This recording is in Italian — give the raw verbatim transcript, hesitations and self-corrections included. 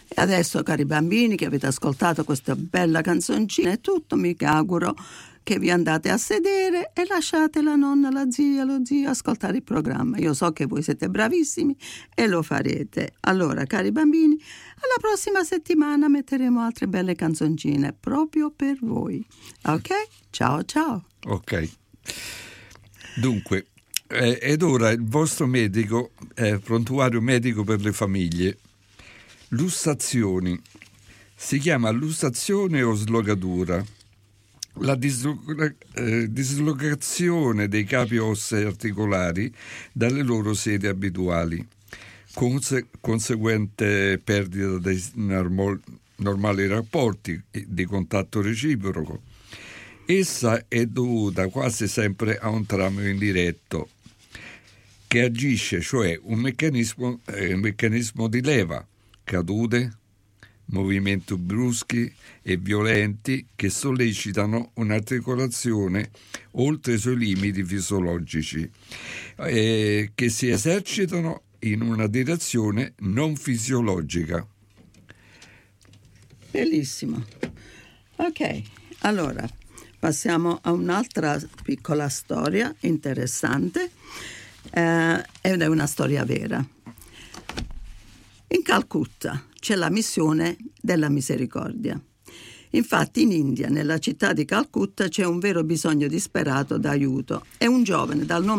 E adesso, cari bambini che avete ascoltato questa bella canzoncina e tutto, mi auguro che vi andate a sedere e lasciate la nonna, la zia, lo zio ascoltare il programma. Io so che voi siete bravissimi e lo farete. Allora, cari bambini, alla prossima settimana metteremo altre belle canzoncine proprio per voi. Ok? Ciao ciao. Ok. Dunque, eh, ed ora il vostro medico, eh, prontuario medico per le famiglie. Lussazioni. Si chiama lussazione o slogatura. La disloca- eh, dislocazione dei capi ossei articolari dalle loro sedi abituali, conse- conseguente perdita dei normo- normali rapporti di contatto reciproco. Essa è dovuta quasi sempre a un trauma indiretto che agisce, cioè un meccanismo, eh, un meccanismo di leva, cadute, movimenti bruschi e violenti che sollecitano un'articolazione oltre i suoi limiti fisiologici, eh, che si esercitano in una direzione non fisiologica. Bellissimo. Ok, allora passiamo a un'altra piccola storia interessante, eh, ed è una storia vera. In Calcutta c'è la missione della misericordia. Infatti in India, nella città di Calcutta, c'è un vero bisogno disperato d'aiuto e un giovane dal nome